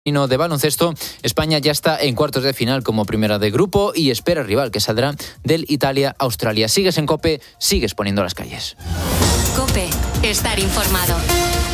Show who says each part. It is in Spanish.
Speaker 1: De baloncesto, España ya está en cuartos de final como primera de grupo y espera rival que saldrá del Italia-Australia. Sigues en COPE, sigues poniendo las calles.
Speaker 2: COPE, estar informado.